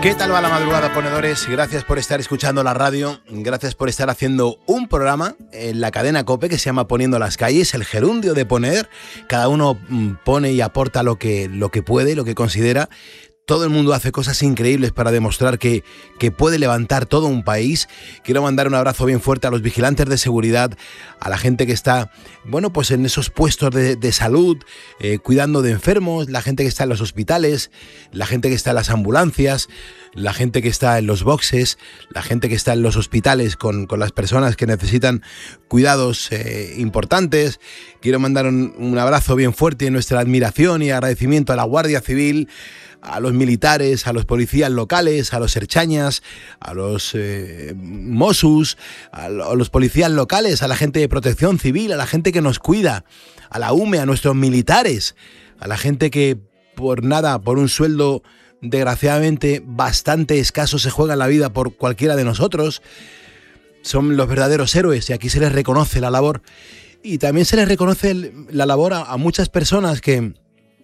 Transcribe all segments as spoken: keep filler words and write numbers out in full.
¿Qué tal va la madrugada, ponedores? Gracias por estar escuchando la radio, gracias por estar haciendo un programa en la cadena COPE que se llama Poniendo las Calles, el gerundio de poner. Cada uno pone y aporta lo que, lo que puede, lo que considera. Todo el mundo hace cosas increíbles para demostrar que, que puede levantar todo un país. Quiero mandar un abrazo bien fuerte a los vigilantes de seguridad, a la gente que está, bueno, pues en esos puestos de, de salud, eh, cuidando de enfermos, la gente que está en los hospitales, la gente que está en las ambulancias, la gente que está en los boxes, la gente que está en los hospitales con, con las personas que necesitan cuidados eh, importantes. Quiero mandar un, un abrazo bien fuerte y nuestra admiración y agradecimiento a la Guardia Civil, a los militares, a los policías locales, a los erchañas, a los eh, Mossos, a los policías locales, a la gente de protección civil, a la gente que nos cuida, a la U M E, a nuestros militares, a la gente que por nada, por un sueldo desgraciadamente bastante escaso se juega la vida por cualquiera de nosotros. Son los verdaderos héroes y aquí se les reconoce la labor. Y también se les reconoce la labor a, a muchas personas que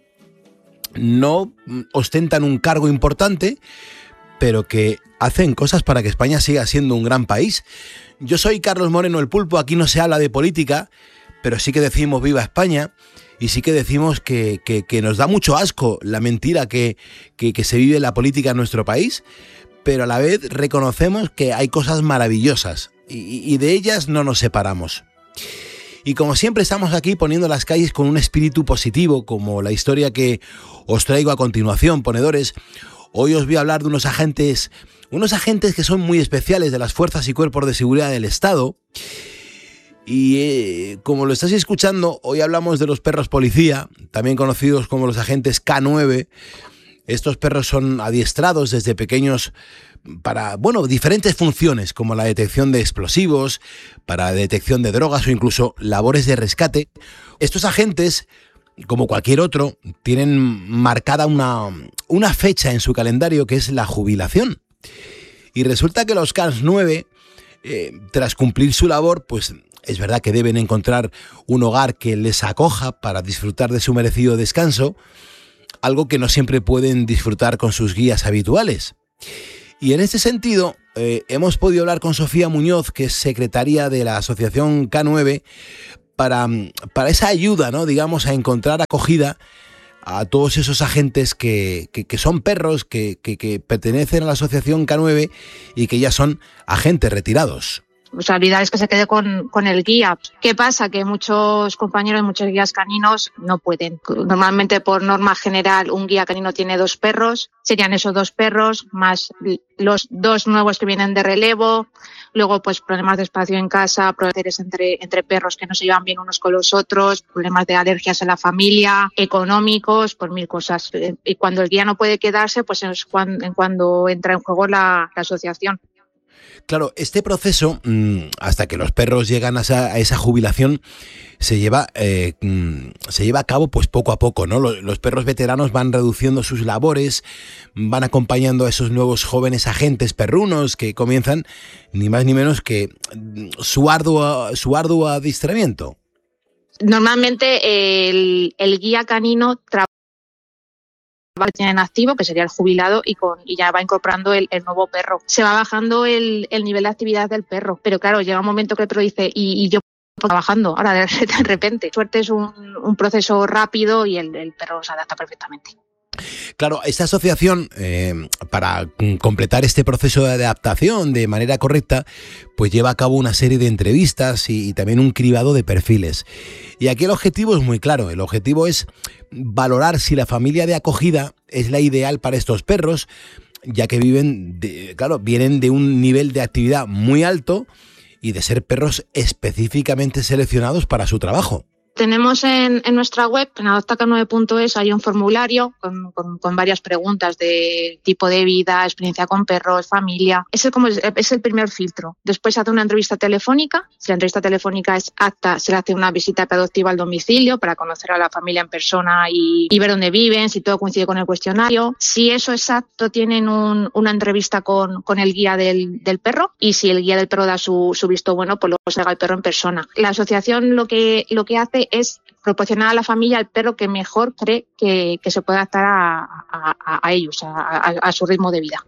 no ostentan un cargo importante, pero que hacen cosas para que España siga siendo un gran país. Yo soy Carlos Moreno el Pulpo, aquí no se habla de política, pero sí que decimos viva España y sí que decimos que, que, que nos da mucho asco la mentira que, que, que se vive en la política en nuestro país, pero a la vez reconocemos que hay cosas maravillosas y, y de ellas no nos separamos. Y como siempre estamos aquí poniendo las calles con un espíritu positivo, como la historia que os traigo a continuación, ponedores. Hoy os voy a hablar de unos agentes, unos agentes que son muy especiales de las fuerzas y cuerpos de seguridad del Estado. Y eh, como lo estáis escuchando, hoy hablamos de los perros policía, también conocidos como los agentes K nueve. Estos perros son adiestrados desde pequeños para, bueno, diferentes funciones, como la detección de explosivos, para la detección de drogas o incluso labores de rescate. Estos agentes, como cualquier otro, tienen marcada una, una fecha en su calendario que es la jubilación. Y resulta que los K nueve, eh, tras cumplir su labor, pues es verdad que deben encontrar un hogar que les acoja para disfrutar de su merecido descanso, algo que no siempre pueden disfrutar con sus guías habituales. Y en este sentido, eh, hemos podido hablar con Sofía Muñoz, que es secretaria de la asociación K nueve, para, para esa ayuda, ¿no? Digamos, a encontrar acogida a todos esos agentes que, que, que son perros, que, que, que pertenecen a la asociación K nueve y que ya son agentes retirados. O sea, la idea es que se quede con, con el guía. ¿Qué pasa? Que muchos compañeros, muchos guías caninos no pueden. Normalmente, por norma general, un guía canino tiene dos perros. Serían esos dos perros más los dos nuevos que vienen de relevo. Luego, pues, problemas de espacio en casa, problemas entre, entre perros que no se llevan bien unos con los otros, problemas de alergias en la familia, económicos, por mil cosas. Y cuando el guía no puede quedarse, pues es cuando, en cuando entra en juego la, la asociación. Claro, este proceso, hasta que los perros llegan a esa, a esa jubilación, se lleva, eh, se lleva a cabo pues poco a poco, ¿no? Los, los perros veteranos van reduciendo sus labores, van acompañando a esos nuevos jóvenes agentes perrunos que comienzan ni más ni menos que su arduo, su arduo adiestramiento. Normalmente el, el guía canino trabaja en activo, que sería el jubilado, y con y ya va incorporando el, el nuevo perro. Se va bajando el, el nivel de actividad del perro, pero claro, llega un momento que el perro dice, y, y yo trabajando, ahora de, de repente. Suerte es un, un proceso rápido y el, el perro se adapta perfectamente. Claro, esta asociación, eh, para completar este proceso de adaptación de manera correcta, pues lleva a cabo una serie de entrevistas y, y también un cribado de perfiles. Y aquí el objetivo es muy claro, el objetivo es valorar si la familia de acogida es la ideal para estos perros, ya que viven, de, claro, vienen de un nivel de actividad muy alto y de ser perros específicamente seleccionados para su trabajo. Tenemos en, en nuestra web, en adopta k nueve punto es, hay un formulario con, con, con varias preguntas de tipo de vida, experiencia con perros, familia. Ese como es, es el primer filtro. Después se hace una entrevista telefónica. Si la entrevista telefónica es apta, se le hace una visita adoptiva al domicilio para conocer a la familia en persona y, y ver dónde viven, si todo coincide con el cuestionario. Si eso es apto, tienen un, una entrevista con, con el guía del, del perro, y si el guía del perro da su, su visto bueno, pues luego se haga el perro en persona. La asociación lo que, lo que hace es proporcionar a la familia el perro que mejor cree que, que se puede adaptar a, a, a ellos, a, a, a su ritmo de vida.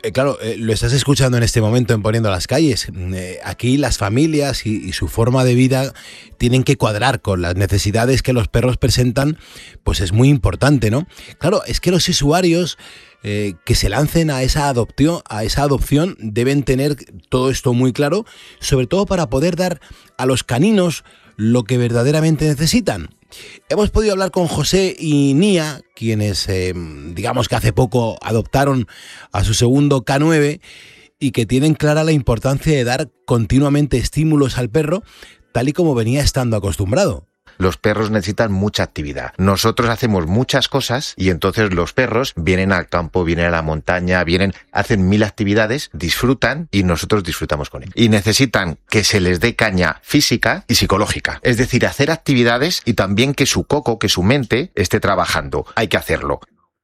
Eh, claro, eh, lo estás escuchando en este momento en Poniendo las Calles. Eh, aquí las familias y, y su forma de vida tienen que cuadrar con las necesidades que los perros presentan, pues es muy importante, ¿no? Claro, es que los usuarios eh, que se lancen a esa adopción, a esa adopción deben tener todo esto muy claro, sobre todo para poder dar a los caninos lo que verdaderamente necesitan. Hemos podido hablar con José y Nia, quienes eh, digamos que hace poco adoptaron a su segundo K nueve y que tienen clara la importancia de dar continuamente estímulos al perro, tal y como venía estando acostumbrado. Los perros necesitan mucha actividad. Nosotros hacemos muchas cosas y entonces los perros vienen al campo, vienen a la montaña, vienen, hacen mil actividades, disfrutan y nosotros disfrutamos con ellos. Y necesitan que se les dé caña física y psicológica. Es decir, hacer actividades y también que su coco, que su mente esté trabajando. Hay que hacerlo.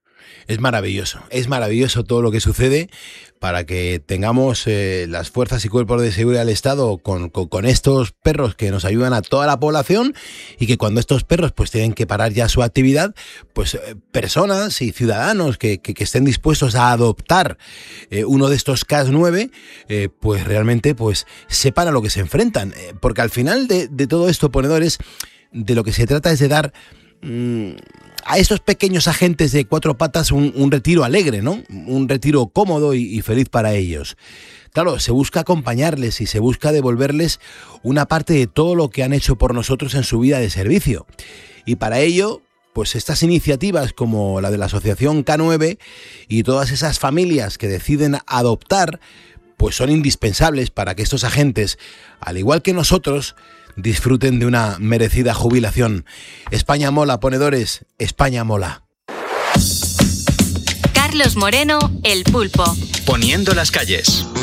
Es maravilloso, es maravilloso todo lo que sucede para que tengamos eh, las fuerzas y cuerpos de seguridad del Estado con, con, con estos perros que nos ayudan a toda la población y que cuando estos perros pues tienen que parar ya su actividad, pues eh, personas y ciudadanos que, que, que estén dispuestos a adoptar eh, uno de estos K nueve, eh, pues realmente pues sepan a lo que se enfrentan. Eh, porque al final de, de todo esto, ponedores, de lo que se trata es de dar mmm, a estos pequeños agentes de cuatro patas un, un retiro alegre, ¿no? Un retiro cómodo y, y feliz para ellos. Claro, se busca acompañarles y se busca devolverles una parte de todo lo que han hecho por nosotros en su vida de servicio. Y para ello, pues estas iniciativas como la de la Asociación K nueve y todas esas familias que deciden adoptar, pues son indispensables para que estos agentes, al igual que nosotros, disfruten de una merecida jubilación. España mola, ponedores, España mola. Carlos Moreno, El Pulpo. Poniendo las calles.